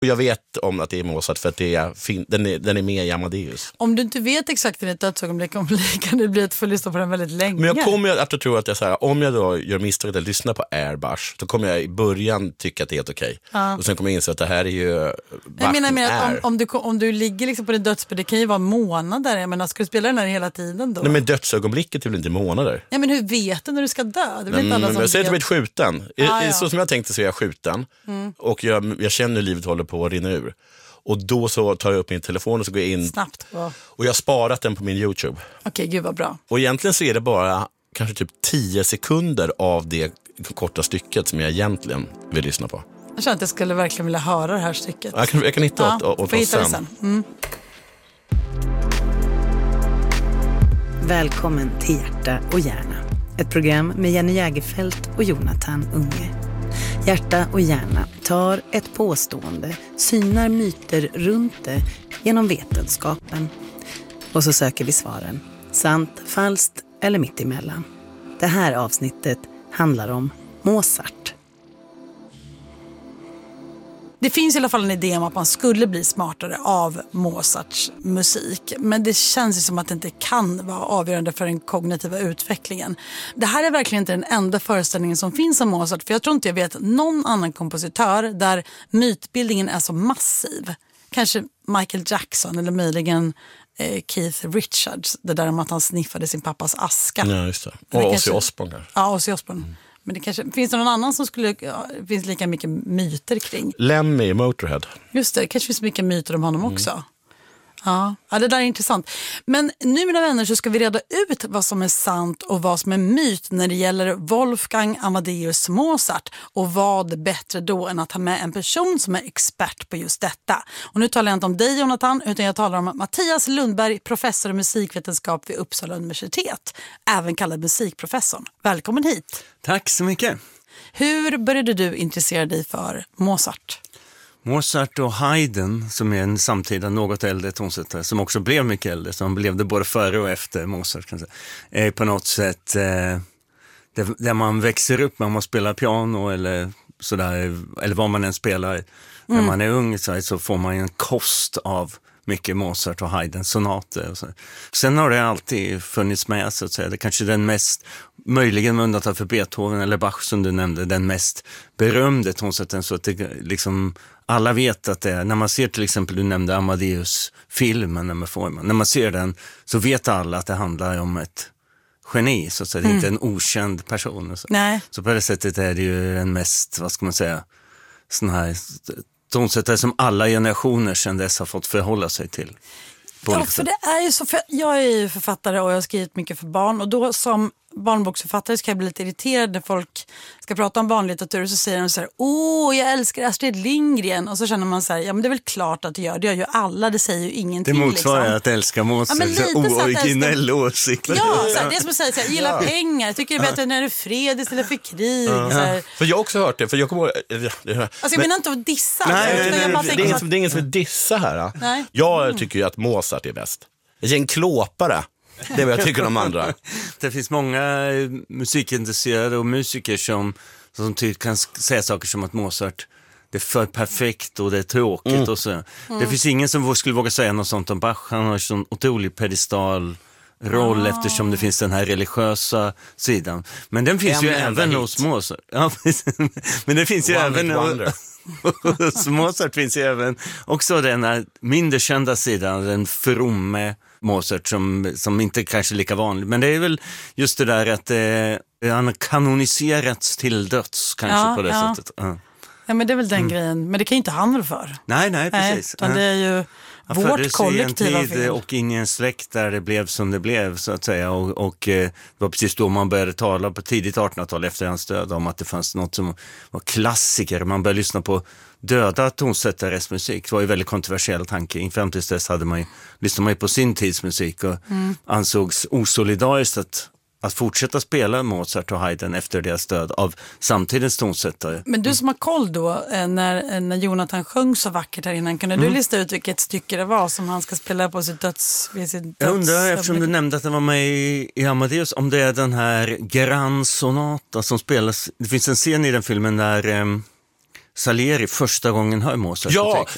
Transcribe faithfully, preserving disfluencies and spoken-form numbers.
Jag vet om att det är Mozart för att det är fin- den, är, den är med i Amadeus. Om du inte vet exakt i ett dödsögonblick kan det bli att få lyssna på den väldigt länge. Men jag kommer att tro att jag så här, om jag då gör misstaget att lyssna på Airbus, då kommer jag i början tycka att det är helt okej. Ja. Och sen kommer jag inse att det här är ju jag menar med att om, om, du, om du ligger liksom på det dödsbädd, det kan ju vara månader. Jag menar, ska du spela den här hela tiden då? Nej, men dödsögonblicket är väl inte månader? Ja, men hur vet du när du ska dö? Det är inte alla som jag säger att jag vet skjuten. Ah, ja. Så som jag tänkte så är jag skjuten. Mm. Och jag, jag känner hur livet håller på att rinna ur. Och då så tar jag upp min telefon och så går jag in. Snabbt. Wow. Och jag har sparat den på min YouTube. Okej, okay, gud vad bra. Och egentligen så är det bara kanske typ tio sekunder av det korta stycket som jag egentligen vill lyssna på. Jag känner att jag skulle verkligen vilja höra det här stycket. Jag kan, jag kan hitta ja, åt, åt oss sen. sen. Mm. Välkommen till Hjärta och hjärna. Ett program med Jenny Jägerfelt och Jonathan Unge. Hjärta och hjärna tar ett påstående, synar myter runt det genom vetenskapen. Och så söker vi svaren. Sant, falskt eller mitt emellan. Det här avsnittet handlar om Mozart. Det finns i alla fall en idé om att man skulle bli smartare av Mozarts musik. Men det känns ju som att det inte kan vara avgörande för den kognitiva utvecklingen. Det här är verkligen inte den enda föreställningen som finns om Mozart. För jag tror inte jag vet någon annan kompositör där mytbildningen är så massiv. Kanske Michael Jackson eller möjligen eh, Keith Richards. Det där om att han sniffade sin pappas aska. Ja, just det. Och Ozzy Osbourne där. Ja, Ozzy Osbourne. Mm. Men det kanske, finns det någon annan som skulle, ja, finns lika mycket myter kring? Lemmy i Motorhead. Just det, det kanske finns mycket myter om honom också. Mm. Ja, ja, det där är intressant. Men nu, mina vänner, så ska vi reda ut vad som är sant och vad som är myt när det gäller Wolfgang Amadeus Mozart. Och vad bättre då än att ha med en person som är expert på just detta. Och nu talar jag inte om dig, Jonathan, utan jag talar om Mattias Lundberg, professor i musikvetenskap vid Uppsala universitet. Även kallad musikprofessorn. Välkommen hit. Tack så mycket. Hur började du intressera dig för Mozart? Mozart och Haydn, som är en samtida något äldre tonsättare, som också blev mycket äldre, som blev det både före och efter Mozart, kan jag säga, är på något sätt eh, där, där man växer upp, man spelar piano eller sådär, eller vad man än spelar. Mm. När man är ung så, så får man en kost av mycket Mozart och Haydn sonater och så. Sen har det alltid funnits med, så att säga. Det är kanske den mest, möjligen med undantag för Beethoven eller Bach som du nämnde, den mest berömde tonsättaren, så att det liksom alla vet att det är, när man ser till exempel, du nämnde Amadeus-filmen när man, får, när man ser den så vet alla att det handlar om ett geni, så att säga. Det är mm. inte en okänd person. Så. Nej. Så på det sättet är det ju den mest, vad ska man säga, sån här tonsättare som alla generationer sedan dess har fått förhålla sig till. Ja, för det är ju så, för jag är ju författare och jag har skrivit mycket för barn, och då som barnboksförfattare ska jag bli lite irriterad när folk ska prata om barnlitteratur och så säger de så här: åh, jag älskar Astrid Lindgren, och så känner man så här, ja men det är väl klart att det gör, det gör ju alla, det säger ju ingenting. Det motsvarar liksom. Att älska Mozart, ja, så ooriginell åsikt. Ja, så här, det är som att säga, så här, gillar ja. pengar, tycker det är bättre när det är fred istället för krig. Ja. Så här. För jag har också hört det, för jag kommer ihåg, alltså jag menar inte att dissa. Nej, nej, nej, jag nej, det, är ingen, det är ingen som vill dissa här. Nej. Jag mm. tycker ju att Mozart är bäst. Jag är en klåpare. Det är vad jag tycker om andra. Det finns många musikintresserade och musiker som, som ty- kan säga saker som att Mozart, det är för perfekt och det är tråkigt. Mm. Och så. Mm. Det finns ingen som skulle våga säga något sånt om Bach. Han har en sån otrolig pedestal roll ah. eftersom det finns den här religiösa sidan. Men den finns en ju även hit. Hos Mozart. Ja, men det finns ju One även hos Mozart finns ju även också den här mindre kända sidan, den fromme Mozart som, som inte kanske är lika vanlig. Men det är väl just det där att eh, han har kanoniserats till döds kanske ja, på det ja. sättet. Ja. Ja, men det är väl den mm. grejen. Men det kan ju inte han väl för. Nej, nej, precis. Nej, det är ju han vårt kollektiva en tid fel. Och in i en släkt där det blev som det blev, så att säga. Och, och eh, det var precis då man började tala på tidigt artonhundratal efter hans död om att det fanns något som var klassiker. Man började lyssna på döda tonsättares musik. Det var ju väldigt kontroversiell tanke. Fram tills dess hade man ju, lyssnade man ju på sin tids musik och mm. ansågs osolidariskt att att fortsätta spela Mozart och Haydn efter deras död av samtidens tonsättare. Men du som har koll då, när, när Jonathan sjöng så vackert här innan, kunde mm. du lista ut vilket stycke det var som han ska spela på sitt döds... Vid sitt döds Jag undrar, eftersom du nämnde att det var med i, i Amadeus, om det är den här Gran Sonata som spelas. Det finns en scen i den filmen där... Eh, Salieri första gången hör Mozart. Ja,